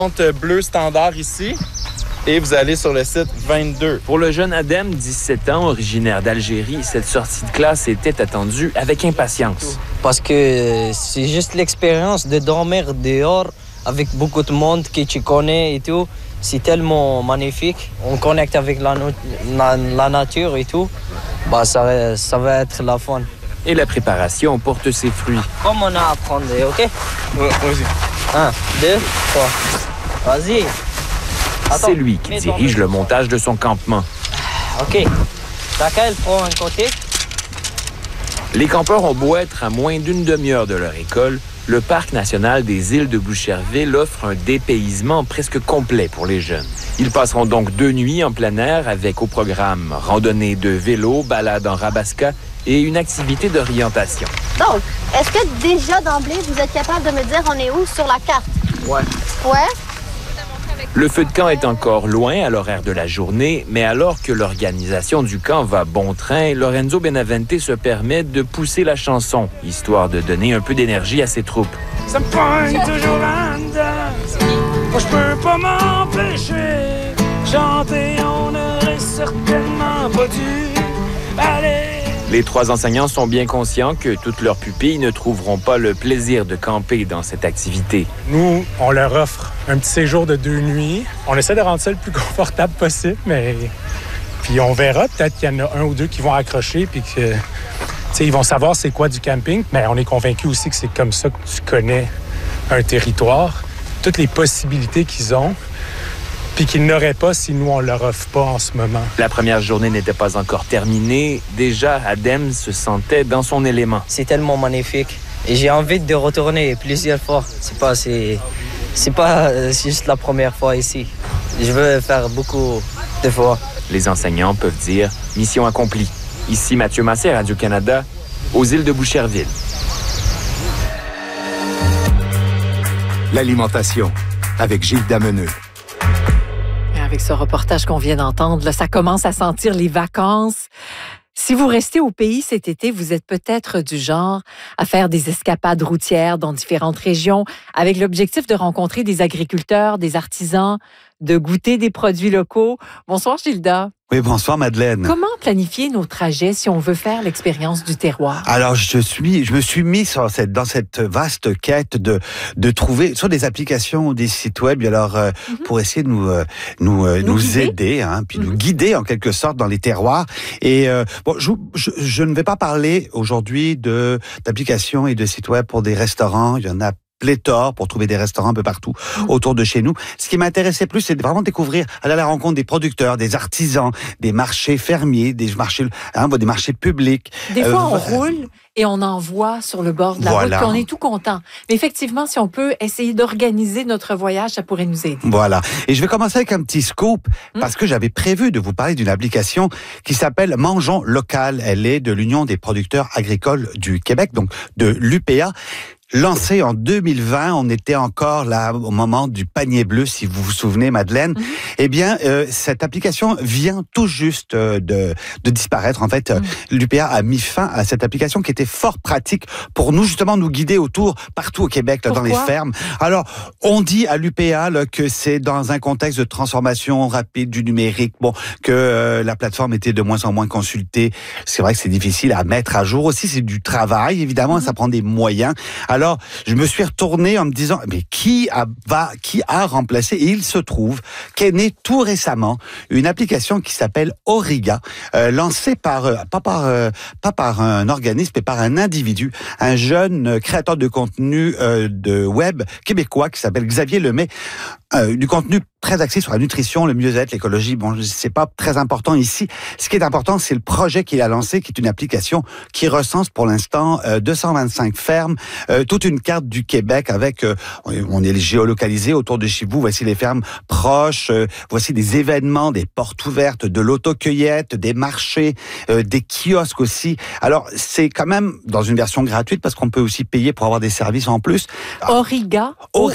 Bleu standard ici et vous allez sur le site 22. Pour le jeune Adem, 17 ans, originaire d'Algérie, cette sortie de classe était attendue avec impatience. Parce que c'est juste l'expérience de dormir dehors avec beaucoup de monde que tu connais et tout. C'est tellement magnifique. On connecte avec la nature et tout. Ça va être la fun. Et la préparation porte ses fruits. Comme on a à apprendre, OK? Vas-y. 1, 2, 3. Vas-y. C'est lui qui dirige le montage de son campement. OK. Laquelle prend un côté? Les campeurs ont beau être à moins d'une demi-heure de leur école, le Parc national des îles de Boucherville offre un dépaysement presque complet pour les jeunes. Ils passeront donc 2 nuits en plein air avec au programme randonnée de vélo, balade en rabasca et une activité d'orientation. Donc, est-ce que déjà d'emblée, vous êtes capable de me dire on est où sur la carte? Ouais. Ouais? Le feu de camp est encore loin à l'horaire de la journée, mais alors que l'organisation du camp va bon train, Lorenzo Benavente se permet de pousser la chanson, histoire de donner un peu d'énergie à ses troupes. Ça me pogne toujours là-dedans. Moi, je peux pas m'empêcher. Chanter, on aurait certainement pas dû aller. Les 3 enseignants sont bien conscients que toutes leurs pupilles ne trouveront pas le plaisir de camper dans cette activité. Nous, on leur offre un petit séjour de 2 nuits. On essaie de rendre ça le plus confortable possible, mais puis on verra. Peut-être qu'il y en a 1 ou 2 qui vont accrocher puis que, ils vont savoir c'est quoi du camping. Mais on est convaincus aussi que c'est comme ça que tu connais un territoire, toutes les possibilités qu'ils ont, puis qu'ils n'auraient pas si nous, on leur offre pas en ce moment. La première journée n'était pas encore terminée. Déjà, Adem se sentait dans son élément. C'est tellement magnifique. Et j'ai envie de retourner plusieurs fois. C'est pas juste la première fois ici. Je veux faire beaucoup de fois. Les enseignants peuvent dire « mission accomplie ». Ici Mathieu Massé, Radio-Canada, aux îles de Boucherville. L'alimentation, avec Gilles Dameneux. Avec ce reportage qu'on vient d'entendre, là, ça commence à sentir les vacances. Si vous restez au pays cet été, vous êtes peut-être du genre à faire des escapades routières dans différentes régions avec l'objectif de rencontrer des agriculteurs, des artisans, de goûter des produits locaux. Bonsoir, Gilda. Oui, bonsoir Madeleine. Comment planifier nos trajets si on veut faire l'expérience du terroir? Alors, je me suis mis dans cette vaste quête de trouver sur des applications ou des sites web, alors pour essayer de nous aider, puis nous guider en quelque sorte dans les terroirs. Et je ne vais pas parler aujourd'hui d'applications et de sites web pour des restaurants. Il y en a pléthore pour trouver des restaurants un peu partout autour de chez nous. Ce qui m'intéressait plus, c'est de vraiment découvrir, aller à la rencontre des producteurs, des artisans, des marchés fermiers, des marchés publics. Des fois, on roule et on en voit sur le bord de la route, puis on est tout content. Mais effectivement, si on peut essayer d'organiser notre voyage, ça pourrait nous aider. Voilà. Et je vais commencer avec un petit scoop, parce que j'avais prévu de vous parler d'une application qui s'appelle Mangeons Local. Elle est de l'Union des producteurs agricoles du Québec, donc de l'UPA. Lancé en 2020, on était encore là au moment du panier bleu, si vous vous souvenez, Madeleine. Eh bien, cette application vient tout juste de disparaître. En fait, l'UPA a mis fin à cette application qui était fort pratique pour nous, justement, nous guider partout au Québec, là, dans les fermes. Alors, on dit à l'UPA que c'est dans un contexte de transformation rapide du numérique, que la plateforme était de moins en moins consultée. C'est vrai que c'est difficile à mettre à jour aussi. C'est du travail, évidemment, ça prend des moyens. Alors, je me suis retourné en me disant, mais qui a remplacé? Et il se trouve qu'est née tout récemment une application qui s'appelle Auriga, lancée pas par un organisme, mais par un individu, un jeune créateur de contenu de web québécois qui s'appelle Xavier Lemay. Du contenu très axé sur la nutrition, le mieux-être, l'écologie. Bon, c'est pas très important ici. Ce qui est important, c'est le projet qu'il a lancé, qui est une application qui recense pour l'instant 225 fermes, toute une carte du Québec avec, on est géolocalisé autour de chez vous. Voici les fermes proches, voici des événements, des portes ouvertes, de l'autocueillette, des marchés, des kiosques aussi. Alors, c'est quand même dans une version gratuite parce qu'on peut aussi payer pour avoir des services en plus. Auriga.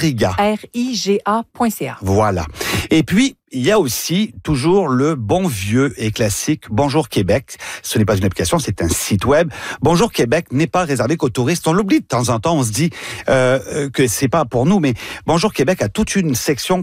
RIGA.ca. Voilà. Et puis, il y a aussi toujours le bon vieux et classique Bonjour Québec. Ce n'est pas une application, c'est un site web. Bonjour Québec n'est pas réservé qu'aux touristes. On l'oublie de temps en temps, on se dit que c'est pas pour nous, mais Bonjour Québec a toute une section